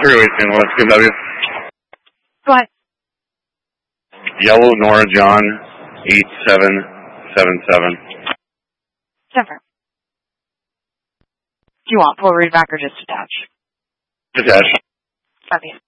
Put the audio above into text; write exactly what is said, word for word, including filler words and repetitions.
three eighteen, what's Q W? Go ahead. Yellow Nora John, eight seven seven seven. Denver. Do you want full readback or just attach? Attach. Copy.